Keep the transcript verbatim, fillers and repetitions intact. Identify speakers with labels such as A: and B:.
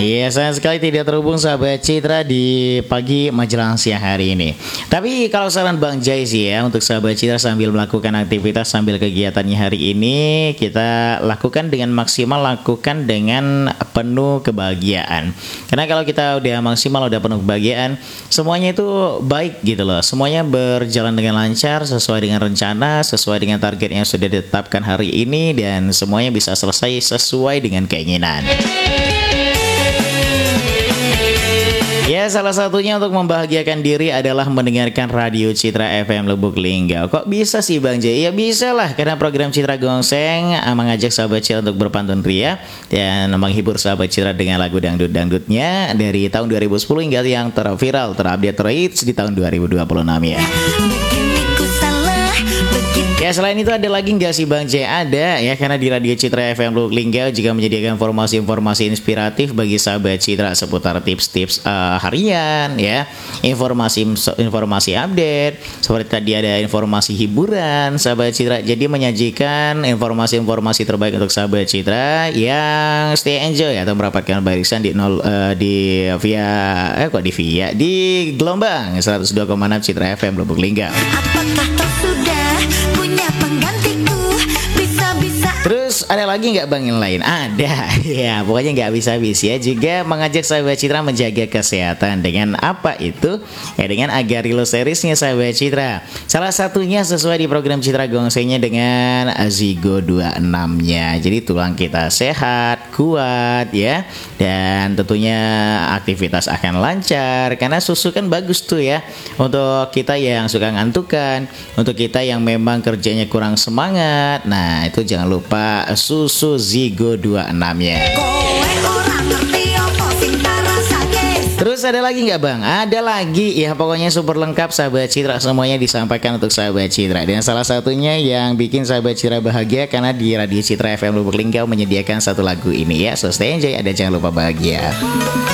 A: Iya, sayang sekali tidak terhubung sahabat Citra di pagi menjelang siang hari ini. Tapi kalau saran Bang Jai sih ya, untuk sahabat Citra sambil melakukan aktivitas sambil kegiatannya hari ini, kita lakukan dengan maksimal, lakukan dengan penuh kebahagiaan. Karena kalau kita udah maksimal, udah penuh kebahagiaan, semuanya itu baik gitu loh. Semuanya berjalan dengan lancar, sesuai dengan rencana, sesuai dengan target yang sudah ditetapkan hari ini, dan semuanya bisa selesai sesuai dengan keinginan. Ya, salah satunya untuk membahagiakan diri adalah mendengarkan Radio Citra F M Lubuk Linggau. Kok bisa sih Bang Jai? Ya bisa lah, karena program Citra Gongseng mengajak sahabat Citra untuk berpantun ria dan menghibur sahabat Citra dengan lagu dangdut-dangdutnya dari tahun dua ribu sepuluh hingga yang terviral, terupdate, terhits di tahun dua ribu dua puluh enam ya. Ya, selain itu ada lagi nggak sih Bang Jai? Ada ya, karena di Radio Citra F M Lubuk Linggau juga menyediakan informasi-informasi inspiratif bagi sahabat Citra seputar tips-tips uh, harian ya, informasi informasi update, seperti tadi ada informasi hiburan sahabat Citra. Jadi menyajikan informasi-informasi terbaik untuk sahabat Citra yang stay enjoy atau mendapatkan barisan di nol uh, di via eh kok di via di gelombang seratus dua koma enam Citra F M Lubuk Linggau.
B: Apakah kau sudah punya penggantiku? Bisa-bisa.
A: Terus ada lagi nggak Bang yang lain? Ada, ya pokoknya nggak habis-habis ya. Juga mengajak sahabat Citra menjaga kesehatan dengan apa itu? Ya dengan Agarilo seriesnya sahabat Citra. Salah satunya sesuai di program Citra Gongsengnya dengan Zigo dua puluh enam-nya. Jadi tulang kita sehat, kuat ya, dan tentunya aktivitas akan lancar karena susu kan bagus tuh ya untuk kita yang suka ngantukan, untuk kita yang memang kerjanya kurang semangat. Nah itu jangan lupa susu Zigo dua puluh enam-nya. Terus ada lagi nggak Bang? Ada lagi ya, pokoknya super lengkap sahabat Citra, semuanya disampaikan untuk sahabat Citra. Dan salah satunya yang bikin sahabat Citra bahagia karena di Radio Citra F M Lubuk Linggau menyediakan satu lagu ini ya. So stay enjoy, ada jangan lupa bahagia.